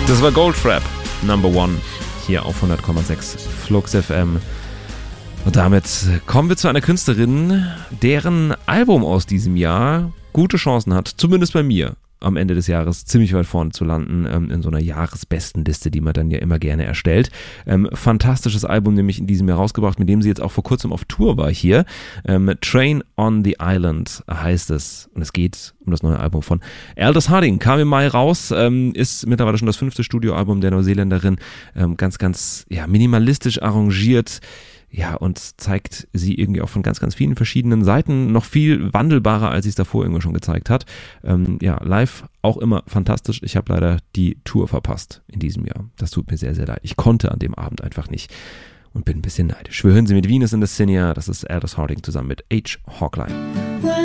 Das war Goldfrapp, Number One, hier auf 100,6 Flux FM. Und damit kommen wir zu einer Künstlerin, deren Album aus diesem Jahr gute Chancen hat, zumindest bei mir, am Ende des Jahres ziemlich weit vorne zu landen, in so einer Jahresbestenliste, die man dann ja immer gerne erstellt. Fantastisches Album nämlich in diesem Jahr rausgebracht, mit dem sie jetzt auch vor kurzem auf Tour war hier. Train on the Island heißt es. Und es geht um das neue Album von Aldous Harding. Kam im Mai raus, ist mittlerweile schon das 5. Studioalbum der Neuseeländerin. Ganz, ganz minimalistisch arrangiert. Ja, und zeigt sie irgendwie auch von ganz, ganz vielen verschiedenen Seiten, noch viel wandelbarer, als sie es davor irgendwie schon gezeigt hat. Live auch immer fantastisch. Ich habe leider die Tour verpasst in diesem Jahr. Das tut mir sehr, sehr leid. Ich konnte an dem Abend einfach nicht und bin ein bisschen neidisch. Wir hören sie mit Venus in the Cinia. Das ist Aldous Harding zusammen mit H. Hawkline.